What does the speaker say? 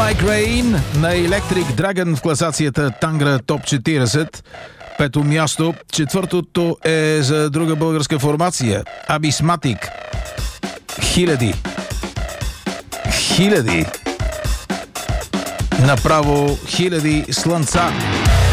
Migraine на Electric Dragon в класацията Тангра Топ 40. Пето място. Четвъртото е за друга българска формация. Абисматик. Хиляди. Направо хиляди слънца.